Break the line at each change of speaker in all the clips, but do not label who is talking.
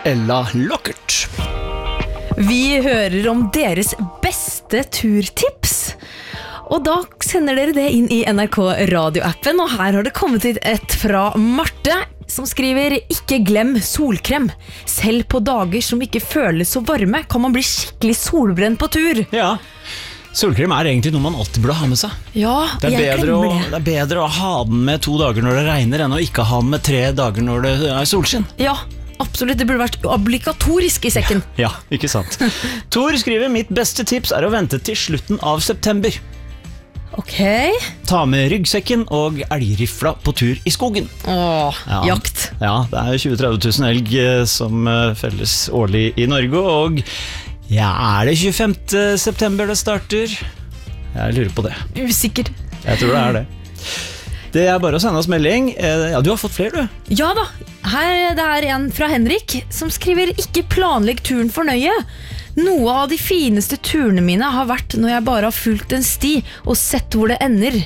Ella Lockert.
Vi hører om deres beste turtips. Og da sender dere det inn i NRK radioappen, og her har det kommet hit et fra Marte, som skriver: ikke glem solkrem. Selv på dager som ikke føles så varme, kan man bli skikkelig solbrent på tur.
Ja, solkrem egentlig noe man alltid burde ha med seg.
Ja, jeg glemmer det.
Det bedre å ha den med 2 dager når det regner, enn å ikke ha den med 3 dager når det solskinn.
Ja, absolutt, det burde vært obligatorisk i sekken.
Ja, ikke sant. Tor skriver: mitt beste tips å vente til slutten av september.
Ok.
Ta med ryggsekken og elgrifla på tur i skogen.
Jakt.
Ja, det 20-30 000 elg som felles årlig i Norge, og det 25. september det starter? Jeg lurer på det.
Usikker.
Jeg tror det det. Det bare å sende oss melding. Ja, du har fått flere, du.
Ja da, det en fra Henrik som skriver: ikke planlegg turen for nøye. Noe av de fineste turene mine har vært når jeg bare har fulgt en sti og sett hvor det ender.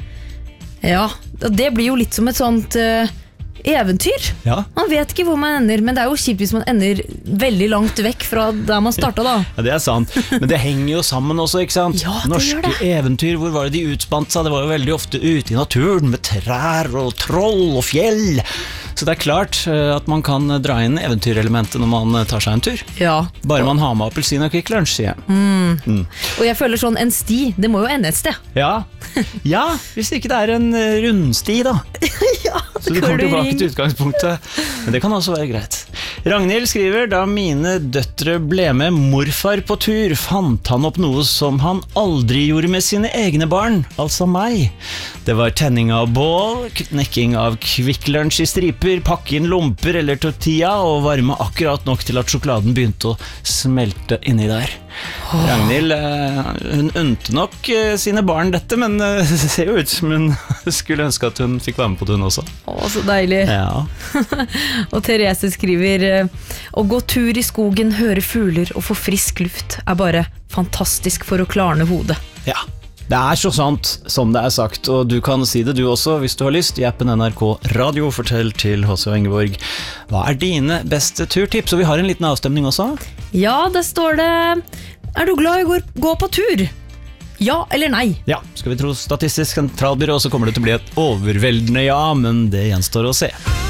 Ja, det blir jo litt som et sånt eventyr.
Ja.
Man vet ikke hvor man ender, men det jo kjipt hvis man ender veldig langt vekk fra der man startet da.
Ja, det sant. Men det henger jo sammen også, ikke sant?
Ja, det
Norske
gjør det.
eventyr, hvor var det de utspant seg? Det var jo veldig ofte ute i naturen med trær og troll og fjell. Så det klart at man kan dra inn eventyrelementet når man tar seg en tur.
Ja.
Bare man har med appelsin og Kvikk Lunsj, sier jeg.
Og jeg føler sånn, en sti, det må jo ende et sted.
Ja, hvis ikke det en rundsti da.
Ja,
Så du kommer tilbake til utgangspunktet. Men det kan også være greit. Ragnhild skriver: da mine døtre ble med morfar på tur, fant han opp noe som han aldri gjorde med sine egne barn, altså meg. Det var tenning av bål, knekking av Kvikk Lunsj i striper, pakke inn lomper eller tortilla og varme akkurat nok til at sjokoladen begynte å smelte inni der. Ragnhild, hun ønte nok sine barn dette, men det ser jo ut som hun skulle ønske at hun fikk være med på det hun også.
Så deilig.
Ja.
Og Therese skriver: å gå tur i skogen, høre fugler og få frisk luft bare fantastisk for å klarne hodet.
Ja, det så sant som det sagt, og du kan si det du også hvis du har lyst. I appen NRK Radio, fortell til H.C. Engeborg: hva dine beste turtips? Og vi har en liten avstemning også.
Ja, det står det: er du glad i å gå på tur? Ja eller nei?
Ja, skal vi tro Statistisk sentralbyrå, så kommer det til å bli et overveldende ja, men det gjenstår å se.